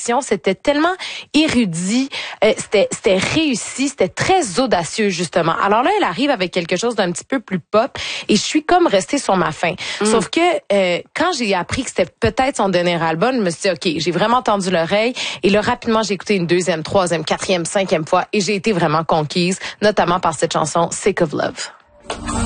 composition, c'était tellement érudit, c'était réussi, c'était très audacieux justement. Alors là, elle arrive avec quelque chose d'un petit peu plus pop et je suis comme restée sur ma faim. Sauf que quand j'ai appris que c'était peut-être son dernier album, je me suis dit OK, j'ai vraiment tendu l'oreille et là rapidement j'ai écouté une deuxième, troisième, quatrième, cinquième fois et j'ai été vraiment conquise, notamment par cette chanson Sick of Love.